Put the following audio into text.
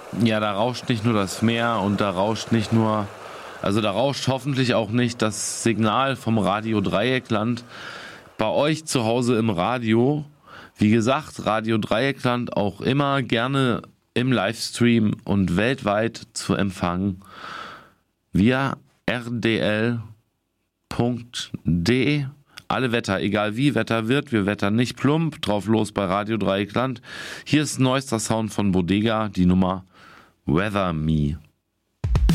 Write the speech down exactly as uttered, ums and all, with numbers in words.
Ja, da rauscht nicht nur das Meer und da rauscht nicht nur, also da rauscht hoffentlich auch nicht das Signal vom Radio Dreieckland bei euch zu Hause im Radio. Wie gesagt, Radio Dreieckland auch immer gerne im Livestream und weltweit zu empfangen via r d l punkt d e. Alle Wetter, egal wie Wetter wird, wir wettern nicht plump, drauf los bei Radio Dreieckland. Hier ist neuester Sound von Bodega, die Nummer Weather Me.